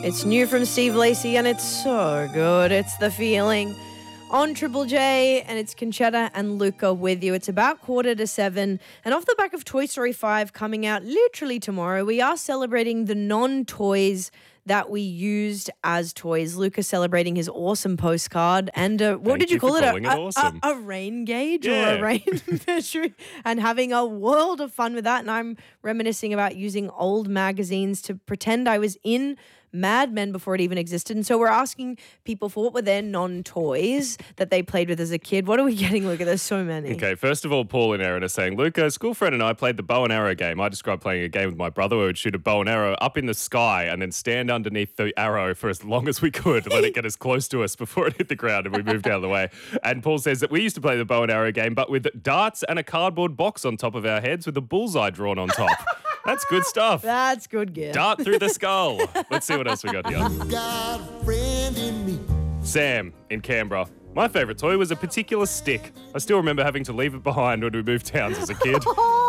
It's new from Steve Lacy and it's so good. It's The Feeling on Triple J, and it's Conchetta and Luca with you. It's about 7:15, and off the back of Toy Story 5 coming out literally tomorrow, we are celebrating the non-toys that we used as toys. Luca celebrating his awesome postcard and what did you call it? A rain gauge or a rain measure, and having a world of fun with that. And I'm reminiscing about using old magazines to pretend I was in Mad Men before it even existed. And so we're asking people for what were their non-toys that they played with as a kid. What are we getting, Luca? There's so many. Okay, first of all, Paul and Aaron are saying, Luca, a school friend and I played the bow and arrow game. I described playing a game with my brother where we would shoot a bow and arrow up in the sky and then stand underneath the arrow for as long as we could, let it get as close to us before it hit the ground and we moved out of the way. And Paul says that we used to play the bow and arrow game, but with darts and a cardboard box on top of our heads with a bullseye drawn on top. That's good stuff. That's good gear. Dart through the skull. Let's see what else we got here. Got a friend in me. Sam in Canberra. My favourite toy was a particular stick. I still remember having to leave it behind when we moved towns as a kid.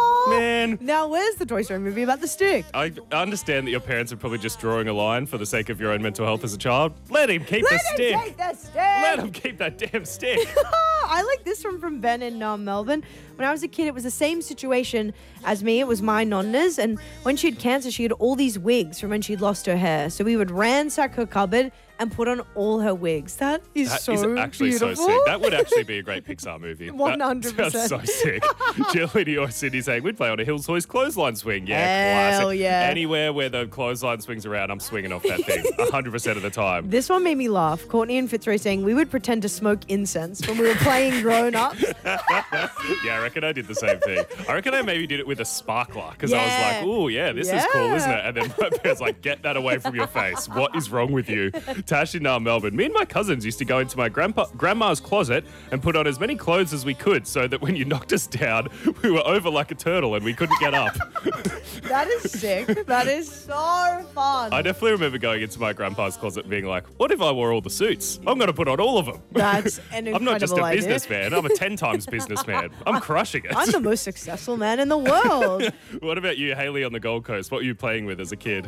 Man. Now, where's the Toy Story movie about the stick? I understand that your parents are probably just drawing a line for the sake of your own mental health as a child. Let him keep the stick. Let him take the stick. Let him keep that damn stick. I like this one from Ben in Melbourne. When I was a kid, it was the same situation as me. It was my nonna's, and when she had cancer, she had all these wigs from when she'd lost her hair. So we would ransack her cupboard and put on all her wigs. That is actually beautiful. So sick. That would actually be a great Pixar movie. 100%. That's so sick. Jill in New York City saying, we'd play on a Hills Hoist clothesline swing. Yeah, Hell classic. yeah. Anywhere where the clothesline swings around, I'm swinging off that thing 100% of the time. This one made me laugh. Courtney and Fitzroy saying we would pretend to smoke incense when we were playing grown-ups. Yeah, I reckon I did the same thing. I reckon I maybe did it with a sparkler because I was Yeah. like, oh, yeah, this is cool, isn't it? And then my parents like, get that away from your face. What is wrong with you? Tash in Melbourne. Me and my cousins used to go into my grandma's closet and put on as many clothes as we could so that when you knocked us down, we were over like a turtle and we couldn't get up. That is sick. That is so fun. I definitely remember going into my grandpa's closet and being like, what if I wore all the suits? I'm going to put on all of them. That's an incredible I'm not just a idea. businessman. I'm a 10 times businessman. I'm crushing it. I'm the most successful man in the world. What about you, Hayley, on the Gold Coast? What were you playing with as a kid?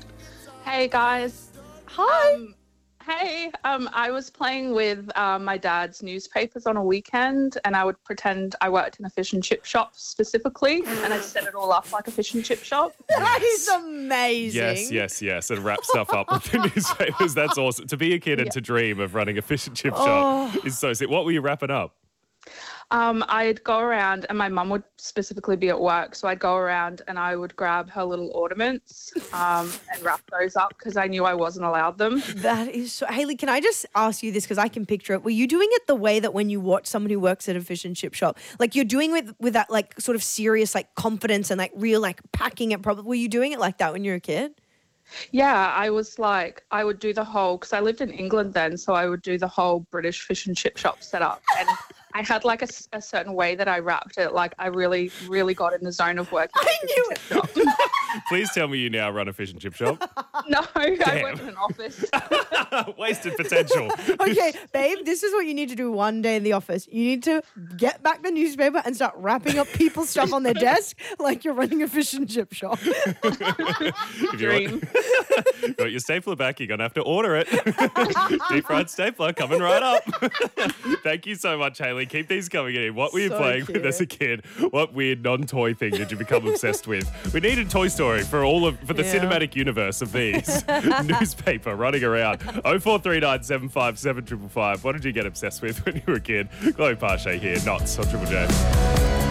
Hey guys. Hi. I was playing with my dad's newspapers on a weekend, and I would pretend I worked in a fish and chip shop specifically, and I'd set it all up like a fish and chip shop. That is amazing. Yes. And wrap stuff up with the newspapers. That's awesome. To be a kid and to dream of running a fish and chip shop is so sick. What were you wrapping up? I'd go around, and my mum would specifically be at work, so I'd go around and I would grab her little ornaments and wrap those up because I knew I wasn't allowed them. That is so... Hayley, can I just ask you this because I can picture it. Were you doing it the way that when you watch someone who works at a fish and chip shop, like you're doing with that like sort of serious like confidence and like real like packing it properly? Were you doing it like that when you were a kid? Yeah, I was like, I would do the whole, because I lived in England then, so I would do the whole British fish and chip shop setup. And I had like a certain way that I wrapped it. Like I really, really got in the zone of working at a fish and chip shop. Please tell me you now run a fish and chip shop. No, I work in an office. Wasted potential. Okay, babe, this is what you need to do one day in the office. You need to get back the newspaper and start wrapping up people's stuff on their desk like you're running a fish and chip shop. If you got your stapler back, you're going to have to order it. Deep fried stapler coming right up. Thank you so much, Hayley. Keep these coming in. What were you playing with as a kid? What weird non-toy thing did you become obsessed with? We needed Toy Story for the cinematic universe of these. Newspaper running around. 0439 757 555. What did you get obsessed with when you were a kid? Chloe Pache here, Knots on Triple J.